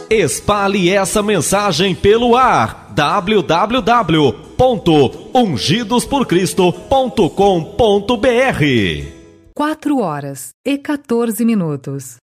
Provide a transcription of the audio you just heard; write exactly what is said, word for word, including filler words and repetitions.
Espalhe essa mensagem pelo ar. w w w ponto ungidos por cristo ponto com ponto b r. quatro horas e quatorze minutos.